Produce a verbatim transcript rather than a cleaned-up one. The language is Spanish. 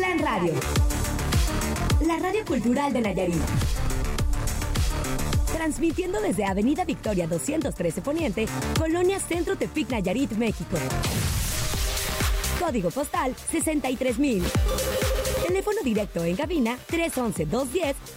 Gran Radio. La radio cultural de Nayarit. Transmitiendo desde Avenida Victoria doscientos trece Poniente, Colonia Centro Tepic, Nayarit, México. Código postal sesenta y tres mil. Teléfono directo en cabina tres once, dos diez,